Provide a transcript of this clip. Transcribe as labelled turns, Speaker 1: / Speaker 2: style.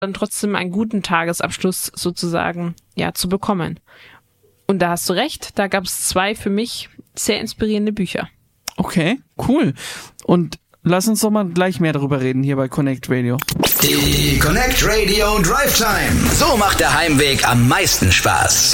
Speaker 1: dann trotzdem einen guten Tagesabschluss sozusagen zu bekommen. Und da hast du recht, da gab es 2 für mich sehr inspirierende Bücher.
Speaker 2: Okay, cool. Und lass uns doch mal gleich mehr darüber reden hier bei Connect Radio.
Speaker 3: Die Connect Radio Drive Time. So macht der Heimweg am meisten Spaß.